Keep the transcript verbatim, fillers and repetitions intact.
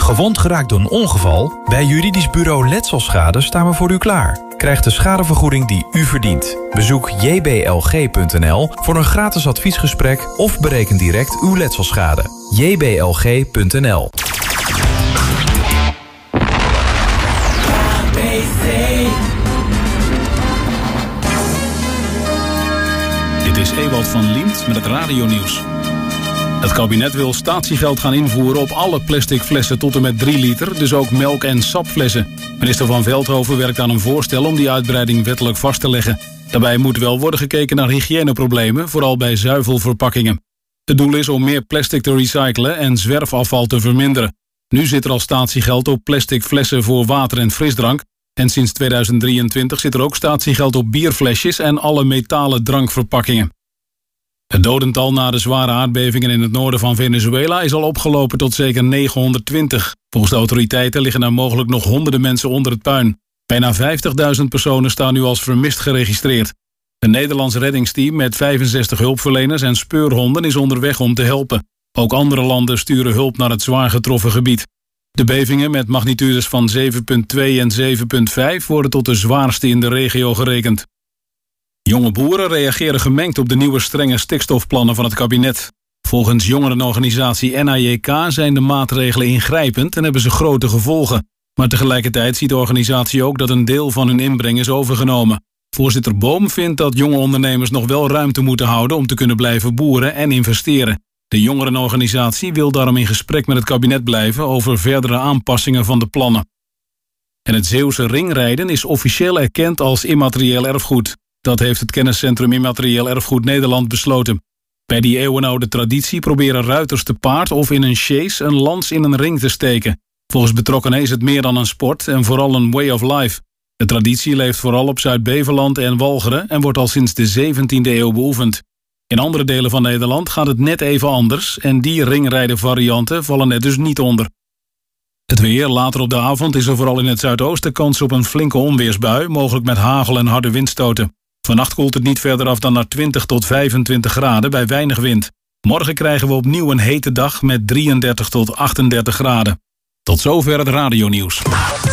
Gewond geraakt door een ongeval? Bij Juridisch Bureau Letselschade staan we voor u klaar. Krijg de schadevergoeding die u verdient. Bezoek j b l g punt n l voor een gratis adviesgesprek of bereken direct uw letselschade. j b l g punt n l. Dit is Ewald van Liemt met het radionieuws. Het kabinet wil statiegeld gaan invoeren op alle plastic flessen tot en met drie liter, dus ook melk- en sapflessen. Minister Van Veldhoven werkt aan een voorstel om die uitbreiding wettelijk vast te leggen. Daarbij moet wel worden gekeken naar hygiëneproblemen, vooral bij zuivelverpakkingen. Het doel is om meer plastic te recyclen en zwerfafval te verminderen. Nu zit er al statiegeld op plastic flessen voor water en frisdrank. En sinds tweeduizend drieëntwintig zit er ook statiegeld op bierflesjes en alle metalen drankverpakkingen. Het dodental na de zware aardbevingen in het noorden van Venezuela is al opgelopen tot zeker negenhonderdtwintig. Volgens de autoriteiten liggen er mogelijk nog honderden mensen onder het puin. Bijna vijftigduizend personen staan nu als vermist geregistreerd. Een Nederlands reddingsteam met vijfenzestig hulpverleners en speurhonden is onderweg om te helpen. Ook andere landen sturen hulp naar het zwaar getroffen gebied. De bevingen met magnitudes van zeven komma twee en zeven komma vijf worden tot de zwaarste in de regio gerekend. Jonge boeren reageren gemengd op de nieuwe strenge stikstofplannen van het kabinet. Volgens jongerenorganisatie N A J K zijn de maatregelen ingrijpend en hebben ze grote gevolgen. Maar tegelijkertijd ziet de organisatie ook dat een deel van hun inbreng is overgenomen. Voorzitter Boom vindt dat jonge ondernemers nog wel ruimte moeten houden om te kunnen blijven boeren en investeren. De jongerenorganisatie wil daarom in gesprek met het kabinet blijven over verdere aanpassingen van de plannen. En het Zeeuwse ringrijden is officieel erkend als immaterieel erfgoed. Dat heeft het kenniscentrum Immaterieel Erfgoed Nederland besloten. Bij die eeuwenoude traditie proberen ruiters te paard of in een sjees een lans in een ring te steken. Volgens betrokkenen is het meer dan een sport en vooral een way of life. De traditie leeft vooral op Zuid-Beveland en Walcheren en wordt al sinds de zeventiende eeuw beoefend. In andere delen van Nederland gaat het net even anders en die ringrijden-varianten vallen er dus niet onder. Het weer, later op de avond is er vooral in het zuidoosten kans op een flinke onweersbui, mogelijk met hagel en harde windstoten. Vannacht koelt het niet verder af dan naar twintig tot vijfentwintig graden bij weinig wind. Morgen krijgen we opnieuw een hete dag met drieëndertig tot achtendertig graden. Tot zover het radionieuws.